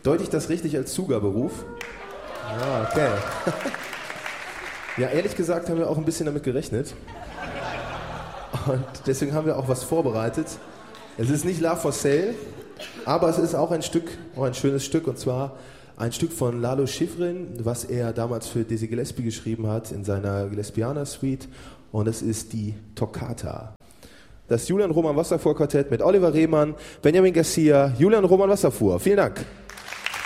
Deute ich das richtig als Zugaberuf? Ja, okay. Ja, ehrlich gesagt haben wir auch ein bisschen damit gerechnet. Und deswegen haben wir auch was vorbereitet. Es ist nicht La for Sale, aber es ist auch ein schönes Stück, und zwar ein Stück von Lalo Schifrin, was er damals für Dizzy Gillespie geschrieben hat in seiner Gillespianer Suite, und es ist die Toccata. Das Julian Roman Wasserfuhr Quartett mit Oliver Rehmann, Benjamin Garcia, Julian Roman Wasserfuhr. Vielen Dank.